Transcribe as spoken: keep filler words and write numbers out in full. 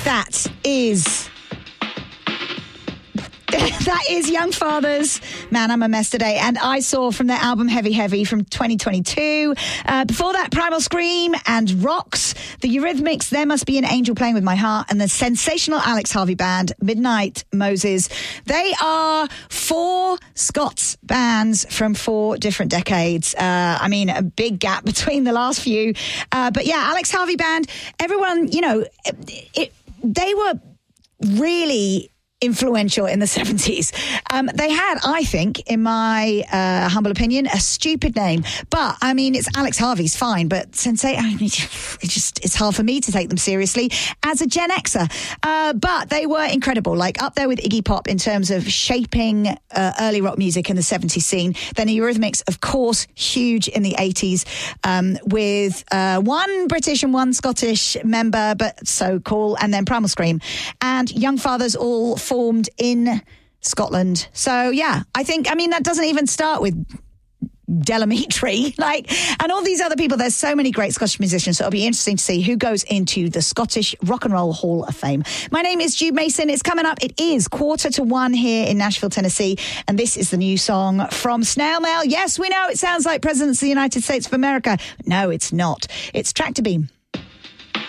That is... That is Young Fathers. Man, I'm a mess today. And I saw from their album Heavy Heavy from twenty twenty-two. Uh, before that, Primal Scream and Rocks. The Eurythmics, There Must Be an Angel Playing With My Heart. And the sensational Alex Harvey Band, Midnight Moses. They are four Scots bands from four different decades. Uh, I mean, a big gap between the last few. Uh, but yeah, Alex Harvey Band, everyone, you know, it, it, they were really... influential in the seventies. Um, they had, I think, in my uh, humble opinion, a stupid name. But, I mean, it's Alex Harvey's fine, but Sensei, I mean, it's just, it's hard for me to take them seriously as a Gen Xer. Uh, but they were incredible, like up there with Iggy Pop in terms of shaping uh, early rock music in the seventies scene. Then the Eurythmics, of course, huge in the eighties, um, with uh, one British and one Scottish member, but so cool. And then Primal Scream. And Young Fathers all formed in Scotland. So, yeah, I think, I mean, that doesn't even start with Delamitri, like, and all these other people. There's so many great Scottish musicians, so it'll be interesting to see who goes into the Scottish Rock and Roll Hall of Fame. My name is Jude Mason. It's coming up. It is quarter to one here in Nashville, Tennessee, and this is the new song from Snail Mail. Yes, we know it sounds like Presidents of the United States of America. No, it's not. It's Tractor Beam.